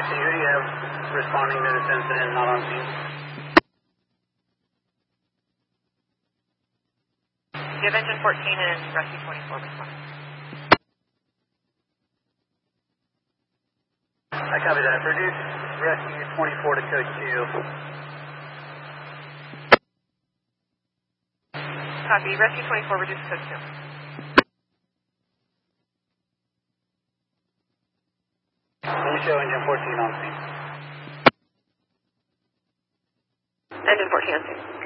Rescue, who do you have responding to this incident not on scene? You have engine 14 and rescue 24 responding. I copy that. Reduce rescue 24 to code 2. Copy. Rescue 24, reduce code 2. Can you show engine 14 on scene? Engine 14 on scene.